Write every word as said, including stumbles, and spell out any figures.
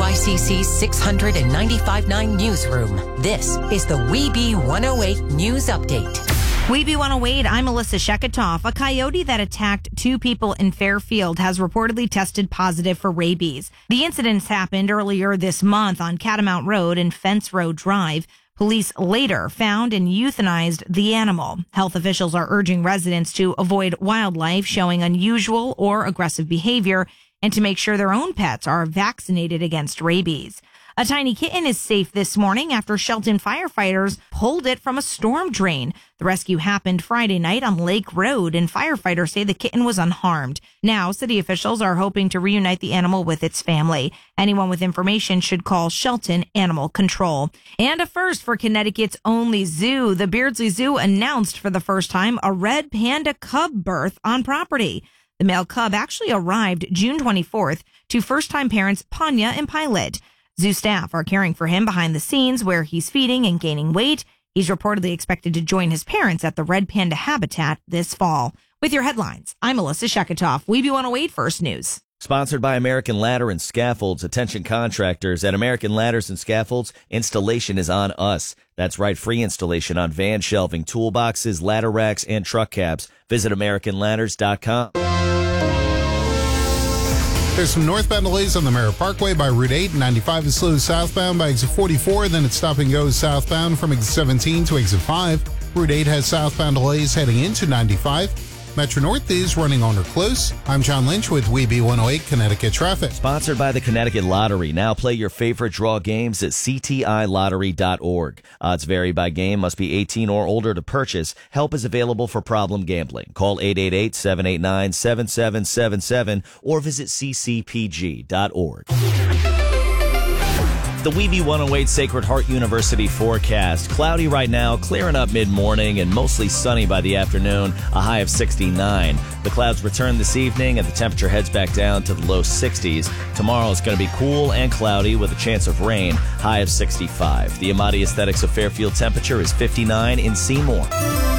I C C's six ninety-five point nine newsroom. This is the Weeby one oh eight News Update. Weeby one oh eight, I'm Melissa Sheketoff. A coyote that attacked two people in Fairfield has reportedly tested positive for rabies. The incidents happened earlier this month on Catamount Road and Fence Road Drive. Police later found and euthanized the animal. Health officials are urging residents to avoid wildlife showing unusual or aggressive behavior and to make sure their own pets are vaccinated against rabies. A tiny kitten is safe this morning after Shelton firefighters pulled it from a storm drain. The rescue happened Friday night on Lake Road, and firefighters say the kitten was unharmed. Now, city officials are hoping to reunite the animal with its family. Anyone with information should call Shelton Animal Control. And a first for Connecticut's only zoo. The Beardsley Zoo announced for the first time a red panda cub birth on property. The male cub actually arrived June twenty-fourth to first-time parents Panya and Pilot. Zoo staff are caring for him behind the scenes where he's feeding and gaining weight. He's reportedly expected to join his parents at the Red Panda habitat this fall. With your headlines, I'm Melissa Sheketoff, Weeby one oh eight First News. Sponsored by American Ladder and Scaffolds. Attention contractors at American Ladders and Scaffolds. Installation is on us. That's right, free installation on van shelving, toolboxes, ladder racks, and truck cabs. Visit American Ladders dot com. There's some northbound delays on the Merritt Parkway by Route eight. ninety-five is slow southbound by exit forty-four. Then it's stop and go southbound from exit seventeen to exit five. Route eight has southbound delays heading into ninety-five. Metro North is running on or close. I'm John Lynch with Weeby one oh eight Connecticut Traffic. Sponsored by the Connecticut Lottery. Now play your favorite draw games at C T I lottery dot org. Odds vary by game. Must be eighteen or older to purchase. Help is available for problem gambling. Call eight eight eight, seven eight nine, seven seven seven seven or visit c c p g dot org. The Weeby one oh eight Sacred Heart University forecast. Cloudy right now, clearing up mid-morning, and mostly sunny by the afternoon, a high of sixty-nine. The clouds return this evening, and the temperature heads back down to the low sixties. Tomorrow is going to be cool and cloudy with a chance of rain, high of sixty-five. The Amati Aesthetics of Fairfield temperature is fifty-nine in Seymour.